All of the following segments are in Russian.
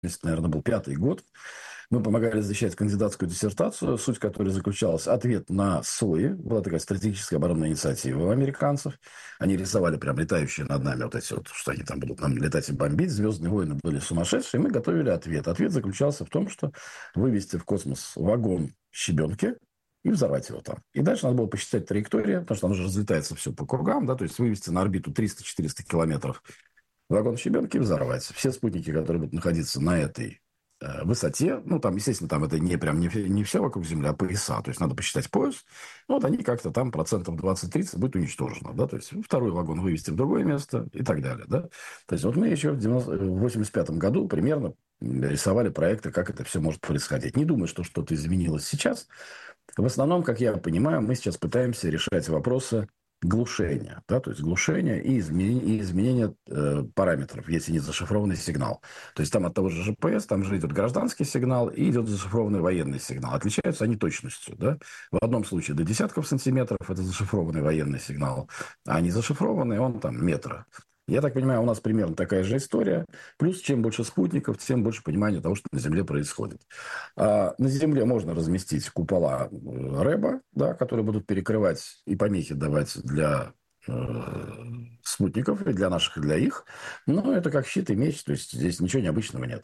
наверное, был 5-й год. Мы помогали защищать кандидатскую диссертацию, суть которой заключалась ответ на СОИ. Была такая стратегическая оборонная инициатива у американцев. Они рисовали прям летающие над нами вот эти вот, что они там будут нам летать и бомбить. «Звездные войны» были сумасшедшие. И мы готовили ответ. Ответ заключался в том, что вывести в космос вагон щебенки и взорвать его там. И дальше надо было посчитать траекторию, потому что оно же разлетается все по кругам, да, то есть вывести на орбиту 300-400 километров вагон щебенки и взорвать. Все спутники, которые будут находиться на этой высоте, ну, там, естественно, там это не прям не все вокруг Земли, а пояса, то есть надо посчитать пояс, ну, вот они как-то там процентов 20-30 будет уничтожено, да, то есть второй вагон вывести в другое место и так далее, да. То есть вот мы еще в 85 году примерно рисовали проекты, как это все может происходить. Не думаю, что что-то изменилось сейчас. В основном, как я понимаю, мы сейчас пытаемся решать вопросы глушения, да, то есть глушение и изменение параметров, если не зашифрованный сигнал. То есть там от того же GPS, там же идет гражданский сигнал и идет зашифрованный военный сигнал. Отличаются они точностью, да. В одном случае до десятков сантиметров это зашифрованный военный сигнал, а не зашифрованный он там метра. Я так понимаю, у нас примерно такая же история. Плюс, чем больше спутников, тем больше понимания того, что на Земле происходит. На Земле можно разместить купола РЭБа, да, которые будут перекрывать и помехи давать для спутников, и для наших, и для их. Но это как щит и меч, то есть здесь ничего необычного нет.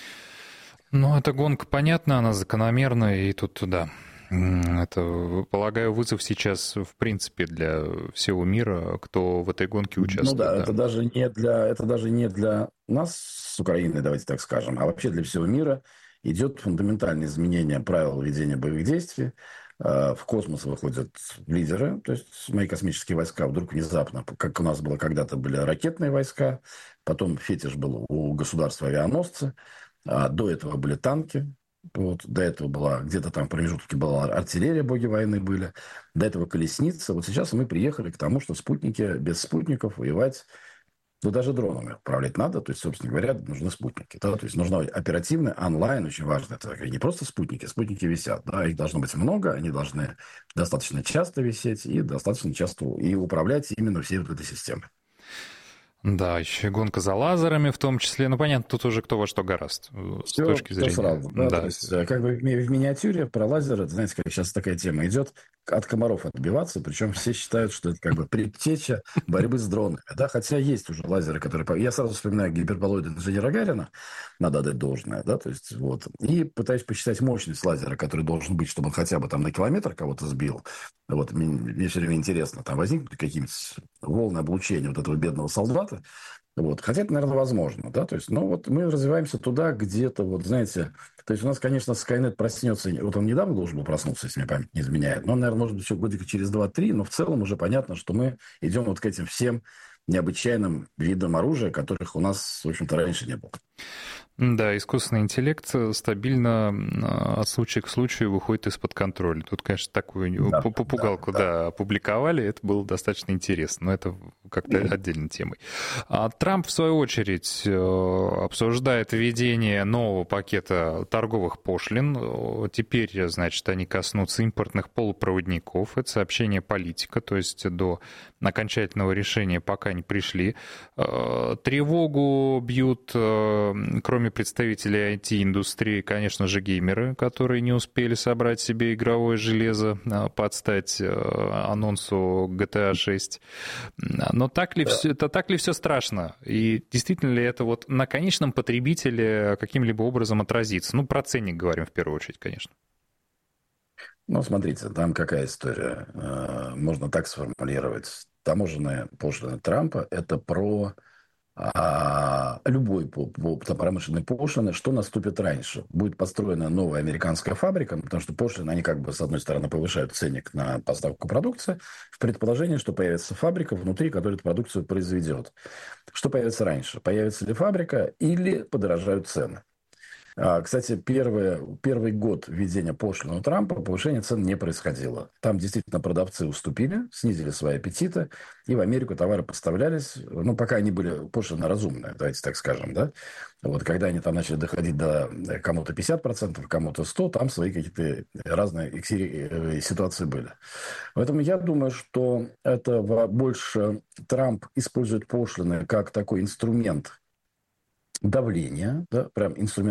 Ну, эта гонка понятна, она закономерна, и тут, да, это, полагаю, вызов сейчас, в принципе, для всего мира, кто в этой гонке участвует. Ну да, да. это даже не для нас с Украины, давайте так скажем, а вообще для всего мира идет фундаментальное изменение правил ведения боевых действий. В космос выходят лидеры, то есть мои космические войска вдруг внезапно, как у нас было когда-то были ракетные войска, потом фетиш был у государства авианосцы, а до этого были танки, вот, до этого была где-то там в промежутке была артиллерия, боги войны были, до этого колесница. Вот сейчас мы приехали к тому, что спутники, без спутников воевать, ну, даже дронами управлять надо. То есть, собственно говоря, нужны спутники. Да? То есть, нужно оперативный онлайн, очень важно. Это не просто спутники, спутники висят. Да? Их должно быть много, они должны достаточно часто висеть и достаточно часто и управлять именно всей вот этой системой. Да, еще и гонка за лазерами в том числе. Ну, понятно, тут уже кто во что гораст с Все, точки все зрения. сразу. Да? Да. То есть, как бы в миниатюре про лазеры, знаете, как сейчас такая тема идет, от комаров отбиваться, причем все считают, что это как бы предтеча борьбы с дронами. Да? Хотя есть уже лазеры, которые... Я сразу вспоминаю гиперболоиды инженера Гарина, надо отдать должное, да, то есть вот. И пытаюсь посчитать мощность лазера, который должен быть, чтобы он хотя бы там на километр кого-то сбил. Вот, мне все время интересно, там возникнут какие-нибудь волны облучения вот этого бедного солдата. Вот. Хотя это, наверное, возможно, да, то есть, ну, вот мы развиваемся туда, где-то, вот, знаете, то есть у нас, конечно, Skynet проснется, вот он недавно должен был проснуться, если мне память не изменяет, но он, наверное, может быть, еще годика через 2-3, но в целом уже понятно, что мы идем вот к этим всем необычайным видам оружия, которых у нас, в общем-то, раньше не было. Да, искусственный интеллект стабильно от случая к случаю выходит из-под контроля. Тут, конечно, такую попугалку опубликовали, это было достаточно интересно, но это как-то отдельной темой. А Трамп, в свою очередь, обсуждает введение нового пакета торговых пошлин. Теперь, значит, они коснутся импортных полупроводников. Это сообщение политика, то есть до окончательного решения пока не пришли. Тревогу бьют, кроме представителей IT-индустрии, конечно же, геймеры, которые не успели собрать себе игровое железо под стать анонсу GTA 6. Но так ли все страшно? И действительно ли это вот на конечном потребителе каким-либо образом отразится? Ну, про ценник говорим в первую очередь, конечно. Ну, смотрите, там какая история. Можно так сформулировать. Таможенная пошлина Трампа – это про любой промышленной пошлины, что наступит раньше. Будет построена новая американская фабрика, потому что пошлины, они как бы, с одной стороны, повышают ценник на поставку продукции, в предположении, что появится фабрика внутри, которая эту продукцию произведет. Что появится раньше? Появится ли фабрика или подорожают цены? Кстати, первый год введения пошлин у Трампа повышения цен не происходило. Там действительно продавцы уступили, снизили свои аппетиты, и в Америку товары поставлялись, ну, пока они были пошлины разумные, давайте так скажем, да. Вот, когда они там начали доходить до кому-то 50%, кому-то 100%, там свои какие-то разные ситуации были. Поэтому я думаю, что это больше Трамп использует пошлины как такой инструмент давления, да, прям инструмент